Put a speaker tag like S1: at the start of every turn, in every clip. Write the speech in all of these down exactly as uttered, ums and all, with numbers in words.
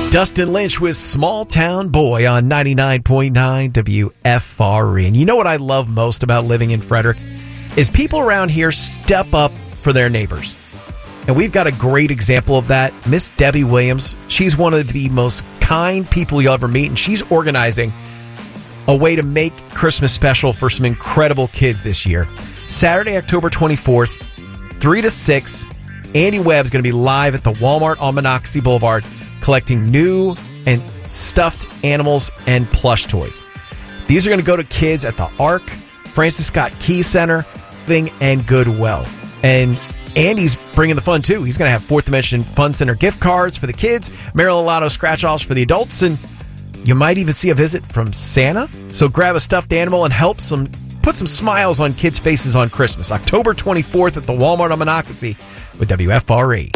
S1: Dustin Lynch with Small Town Boy on ninety-nine point nine W F R E. And you know what I love most about living in Frederick is people around here step up for their neighbors. And we've got a great example of that. Miss Debbie Williams, she's one of the most kind people you'll ever meet, and she's organizing a way to make Christmas special for some incredible kids this year. Saturday, October twenty-fourth, three to six, Andy Webb's going to be live at the Walmart on Monocacy Boulevard collecting new and stuffed animals and plush toys. These are going to go to kids at the Ark, Francis Scott Key Center, and Goodwill. And Andy's bringing the fun, too. He's going to have Fourth Dimension Fun Center gift cards for the kids, Maryland Lotto scratch-offs for the adults, and you might even see a visit from Santa. So grab a stuffed animal and help some put some smiles on kids' faces on Christmas. October twenty-fourth at the Walmart on Monocacy with W F R E.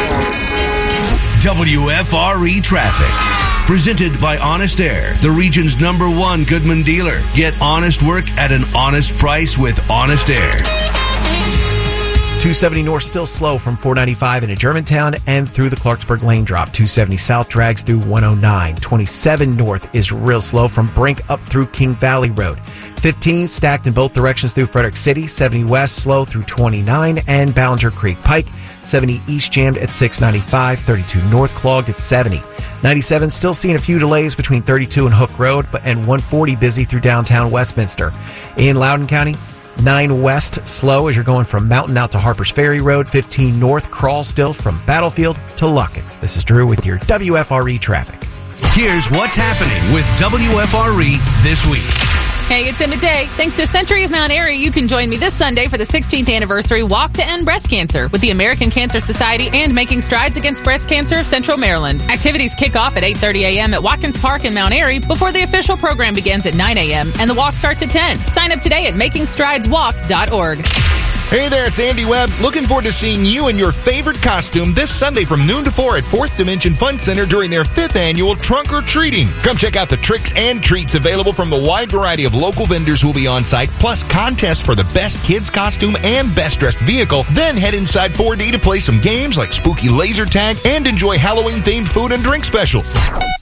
S2: W F R E Traffic. Presented by Honest Air, the region's number one Goodman dealer. Get honest work at an honest price with Honest Air.
S1: two seventy North still slow from four ninety-five into Germantown and through the Clarksburg lane drop. two seventy South drags through one oh nine. twenty-seven North is real slow from Brink up through King Valley Road. fifteen stacked in both directions through Frederick City. seventy West slow through twenty-nine and Ballinger Creek Pike. seventy East jammed at six ninety-five. thirty-two North clogged at seventy. ninety-seven still seeing a few delays between thirty-two and Hook Road, but and one forty busy through downtown Westminster. In Loudoun County, nine West slow as you're going from Mountain out to Harper's Ferry Road. fifteen North crawl still from Battlefield to Luckett's. This is Drew with your W F R E traffic.
S2: Here's what's happening with W F R E this week.
S3: Hey, it's Emma Day. Thanks to Century of Mount Airy, you can join me this Sunday for the sixteenth anniversary Walk to End Breast Cancer with the American Cancer Society and Making Strides Against Breast Cancer of Central Maryland. Activities kick off at eight thirty a.m. at Watkins Park in Mount Airy before the official program begins at nine a.m. and the walk starts at ten. Sign up today at making strides walk dot org.
S4: Hey there, it's Andy Webb. Looking forward to seeing you in your favorite costume this Sunday from noon to four at Fourth Dimension Fun Center during their fifth annual Trunk or Treating. Come check out the tricks and treats available from the wide variety of local vendors who will be on site, plus contests for the best kids costume and best dressed vehicle. Then head inside four D to play some games like spooky laser tag and enjoy Halloween-themed food and drink specials.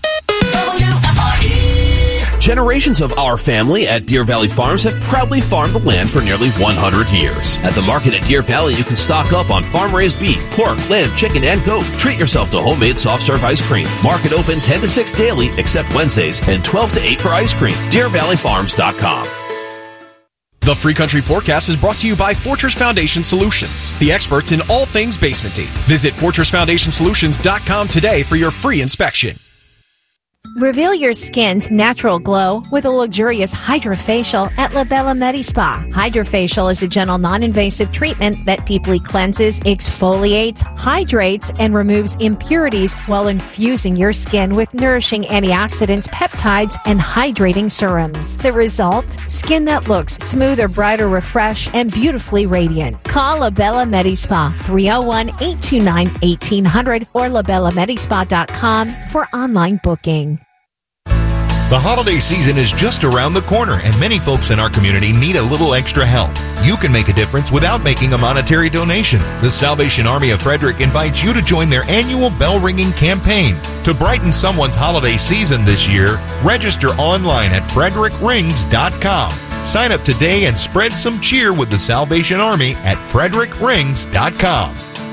S5: W F R E. Generations of our family at Deer Valley Farms have proudly farmed the land for nearly one hundred years. At the market at Deer Valley, you can stock up on farm-raised beef, pork, lamb, chicken, and goat. Treat yourself to homemade soft-serve ice cream. Market open ten to six daily, except Wednesdays, and twelve to eight for ice cream. deer valley farms dot com.
S6: The Free Country Forecast is brought to you by Fortress Foundation Solutions, the experts in all things basementing. Visit fortress foundation solutions dot com today for your free inspection.
S7: Reveal your skin's natural glow with a luxurious hydrofacial at La Bella Medispa. Hydrofacial is a gentle, non-invasive treatment that deeply cleanses, exfoliates, hydrates, and removes impurities while infusing your skin with nourishing antioxidants, peptides, and hydrating serums. The result? Skin that looks smoother, brighter, refreshed, and beautifully radiant. Call La Bella Medispa, three oh one, eight two nine, eighteen hundred or la bella medispa dot com for online booking.
S4: The holiday season is just around the corner, and many folks in our community need a little extra help. You can make a difference without making a monetary donation. The Salvation Army of Frederick invites you to join their annual bell ringing campaign. To brighten someone's holiday season this year, register online at frederick rings dot com. Sign up today and spread some cheer with the Salvation Army at frederick rings dot com.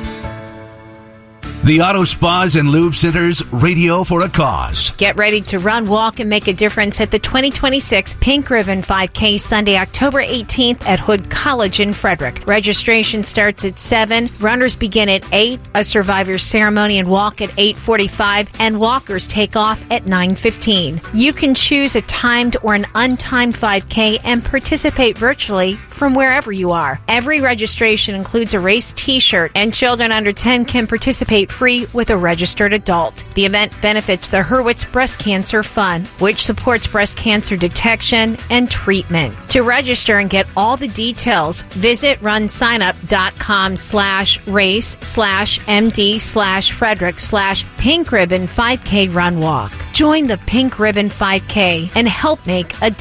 S2: The Auto Spas and Lube Center's Radio for a Cause.
S7: Get ready to run, walk, and make a difference at the twenty twenty-six Pink Ribbon five K Sunday, October eighteenth at Hood College in Frederick. Registration starts at seven. Runners begin at eight. A survivor ceremony and walk at eight forty-five, and walkers take off at nine fifteen. You can choose a timed or an untimed five K and participate virtually from wherever you are. Every registration includes a race t-shirt, and children under ten can participate free with a registered adult. The event benefits the Hurwitz Breast Cancer Fund, which supports breast cancer detection and treatment. To register and get all the details, visit runsignup.com slash race slash MD slash Frederick slash Pink Ribbon five K Run Walk. Join the Pink Ribbon five K and help make a difference.